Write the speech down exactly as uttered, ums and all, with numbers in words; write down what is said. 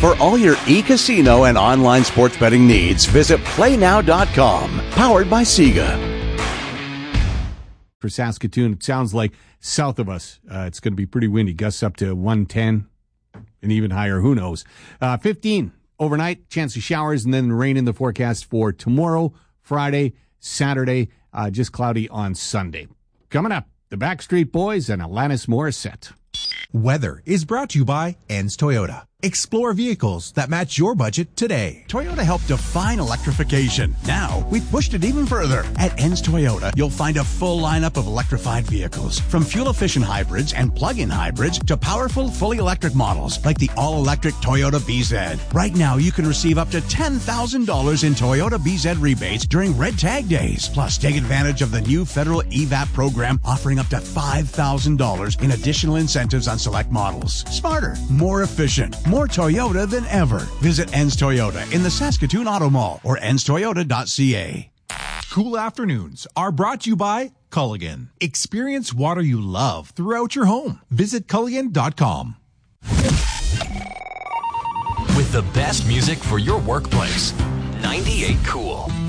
For all your e-casino and online sports betting needs, visit play now dot com. Powered by Sega. For Saskatoon, it sounds like south of us, uh, it's going to be pretty windy. Gusts up to one ten and even higher. Who knows? Uh, fifteen overnight, chance of showers, and then rain in the forecast for tomorrow, Friday, Saturday, uh, just cloudy on Sunday. Coming up, the Backstreet Boys and Alanis Morissette. Weather is brought to you by Enns Toyota. Explore vehicles that match your budget today. Toyota helped define electrification. Now, we've pushed it even further. At Enns Toyota, you'll find a full lineup of electrified vehicles, from fuel-efficient hybrids and plug-in hybrids to powerful, fully electric models like the all-electric Toyota B Z. Right now, you can receive up to ten thousand dollars in Toyota B Z rebates during Red Tag Days. Plus, take advantage of the new federal E V A P program offering up to five thousand dollars in additional incentives on select models. Smarter, more efficient, more Toyota than ever. Visit Enns Toyota in the Saskatoon Auto Mall or enns toyota dot c a. Cool afternoons are brought to you by Culligan. Experience water you love throughout your home. Visit culligan dot com. With the best music for your workplace. ninety-eight Cool.